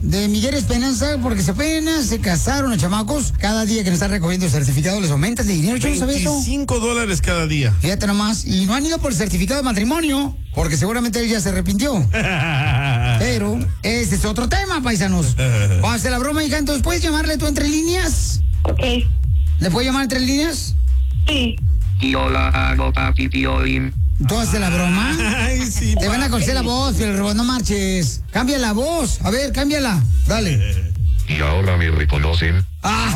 de Miguel Esperanza, porque apenas se casaron los chamacos. Cada día que nos están recogiendo el certificado les aumentan de dinero. Yo no sabía eso. $25 cada día. Fíjate nomás. Y no han ido por el certificado de matrimonio, porque seguramente él ya se arrepintió. Pero ese es otro tema, paisanos. Vamos a hacer la broma, hija. Entonces, ¿puedes llamarle tú entre líneas? Ok. ¿Le puedo llamar entre líneas? Sí. Yo la hago, papi Piolín. ¿Tú haces la broma? Ay, sí. Te van a conocer la voz, pero no marches. Cambia la voz. A ver, cámbiala. Dale. Y ahora me reconocen.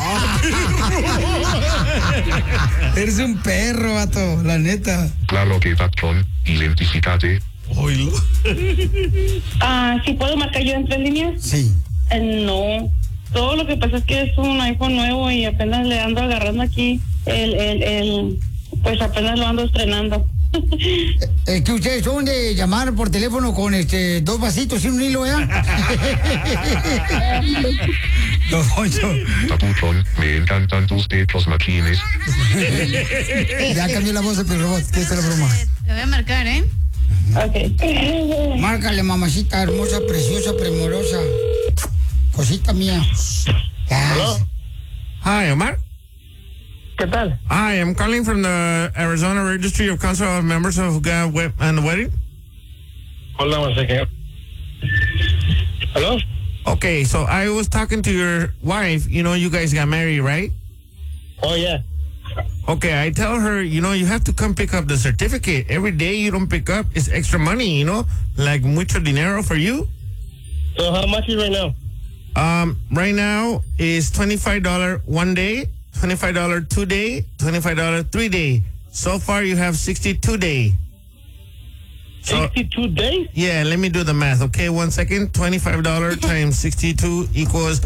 Eres un perro, vato, la neta. Claro que patrón, identifícate. Oílo. ¿Sí puedo marcar yo en 3 líneas? Sí. No. Todo lo que pasa es que es un iPhone nuevo y apenas le ando agarrando aquí pues apenas lo ando estrenando. Que ustedes son de llamar por teléfono con 2 vasitos y un hilo, ¿eh? No, Papuchón, me encantan tus pechos machines. Ya cambió la voz del robot. ¿Qué es la broma? Te voy a marcar, ¿eh? Ok. Márcale, mamacita hermosa, preciosa, primorosa. Cosita mía. Hello? Hi, Omar. ¿Qué tal? Hi, I'm calling from the Arizona Registry of Council of Members of God and the Wedding. Hold on one second. Hello? Okay, so I was talking to your wife. You know, you guys got married, right? Oh, yeah. Okay, I tell her, you know, you have to come pick up the certificate. Every day you don't pick up, it's extra money, you know? Like mucho dinero for you. So how much is right now? Right now is $25 one day, $25 2 day, $25 3 day. So far you have 62 day. 62 days? Yeah, let me do the math. Okay, 1 second. $25 times 62 equals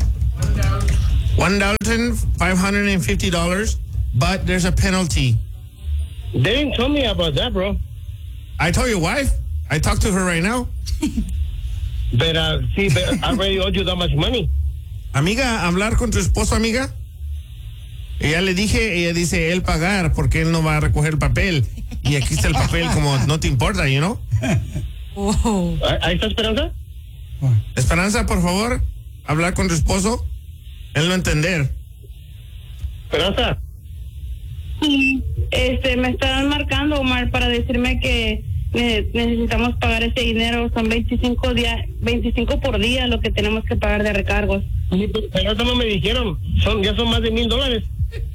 $1,550. But there's a penalty. They didn't tell me about that, bro. I told your wife. I talked to her right now. But I already owed you that much money. Amiga, hablar con tu esposo, amiga. Ella le dije, ella dice él pagar porque él no va a recoger el papel. Y aquí está el papel como no te importa, you know? Oh. ¿Ahí está Esperanza? Esperanza, por favor, hablar con tu esposo. Él no entender. Esperanza. Sí. Me están marcando, Omar, para decirme que necesitamos pagar ese dinero. Son 25 por día lo que tenemos que pagar de recargos. Sí, pero eso no me dijeron. Ya son más de $1,000.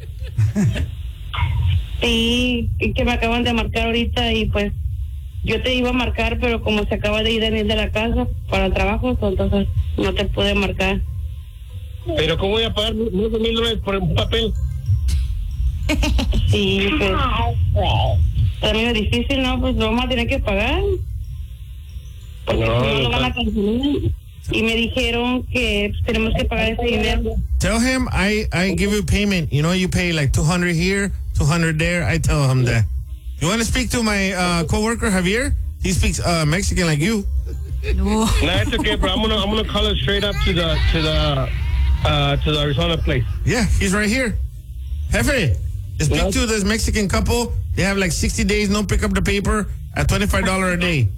Sí, y que me acaban de marcar ahorita y pues yo te iba a marcar, pero como se acaba de ir Daniel de la casa para el trabajo, entonces no te pude marcar. Pero ¿cómo voy a pagar más de $1,000 por un papel? Sí, pues también es difícil, ¿no? Pues lo vamos a tener que pagar. Porque No, si no lo van a cancelar. Y me dijeron que pues, tenemos que pagar ese dinero. Tell him I give you payment. You know, you pay like $200 here, $200 there. I tell him that. You want to speak to my coworker Javier? He speaks Mexican like you. No. No, it's okay, bro. I'm gonna call it straight up to the Arizona place. Yeah, he's right here. Jefe, speak to this Mexican couple. They have like 60 days, no pick up the paper at $25 a day.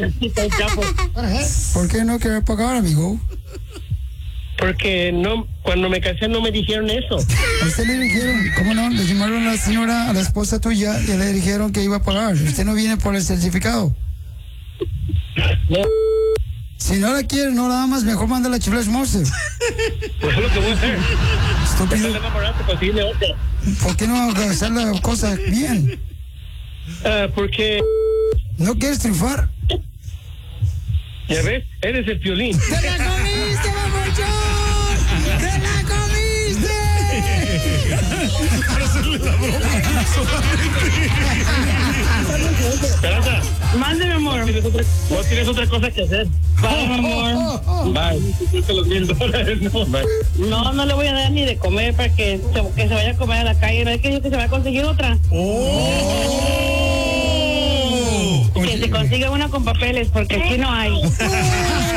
¿Por qué no quiere pagar, amigo? Porque no, cuando me casé no me dijeron eso. A usted le dijeron, ¿cómo no? Le llamaron a la señora, a la esposa tuya, y le dijeron que iba a pagar. Usted no viene por el certificado. No. Si no la quiere, no la amas, mejor manda la Flash Monster. Pues es lo que voy a hacer. Estúpido. Déjale más barato, conseguirle otra. ¿Por qué no hacer la cosa bien? Porque, ¿No quieres triunfar? ya ves, eres el Piolín. ¡Te la comiste, mamuchón! ¡Te la comiste! Para hacerle la broma. Esperanza, Mándeme, amor. no tienes otra cosa que hacer. Bye, mi amor. Bye. Los $1,000, no. Bye. No le voy a dar ni de comer para que se vaya a comer a la calle. ¿No es que se va a conseguir otra? Oh. Que se consiga una con papeles, porque aquí no hay.